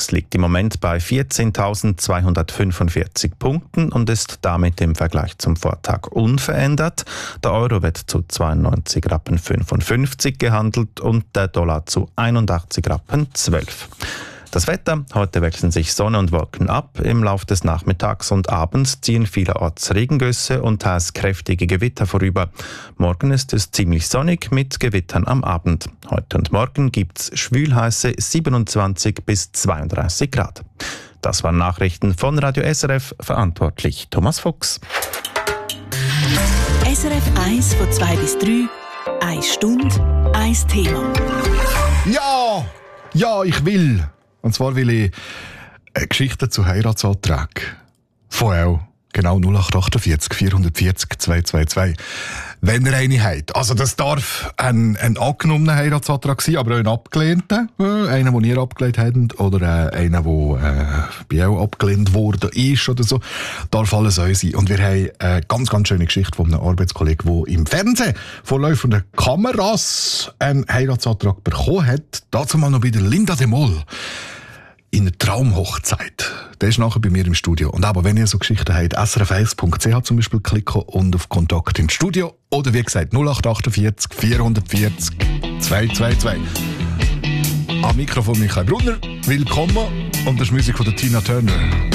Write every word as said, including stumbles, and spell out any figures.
Index liegt im Moment bei vierzehntausendzweihundertfünfundvierzig Punkten und ist damit im Vergleich zum Vortag unverändert. Der Euro wird zu zweiundneunzig Rappen fünfundfünfzig gehandelt und der Dollar zu einundachtzig Rappen zwölf. Das Wetter: Heute wechseln sich Sonne und Wolken ab. Im Laufe des Nachmittags und Abends ziehen vielerorts Regengüsse und teils kräftige Gewitter vorüber. Morgen ist es ziemlich sonnig mit Gewittern am Abend. Heute und morgen gibt's schwülheiße siebenundzwanzig bis zweiunddreißig Grad. Das waren Nachrichten von Radio S R F, verantwortlich Thomas Fuchs. S R F eins von zwei bis drei, eine Stunde, ein Thema. Ja, ja, ich will. Und zwar will ich eine Geschichte zu Heiratsanträgen. V L, genau null acht achtundvierzig vierhundertvierzig zweihundertzweiundzwanzig. Wenn ihr eine habt. Also das darf ein, ein angenommener Heiratsantrag sein, aber auch ein abgelehnter. Äh, einer, den ihr abgelehnt habt, oder äh, einer, der äh, bei euch abgelehnt worden ist oder so. Darf alles euch sein. Und wir haben eine ganz, ganz schöne Geschichte von einem Arbeitskollegen, der im Fernsehen vor laufenden Kameras einen Heiratsantrag bekommen hat. Dazu mal noch bei der Linda de Mol. In einer Traumhochzeit. Der ist nachher bei mir im Studio. Und aber wenn ihr so Geschichten habt, s r f eins punkt c h zum Beispiel klicken und auf Kontakt ins Studio. Oder wie gesagt, null acht achtundvierzig vierhundertvierzig zweihundertzweiundzwanzig. Am Mikrofon Michael Brunner. Willkommen. Und das ist Musik von der Tina Turner.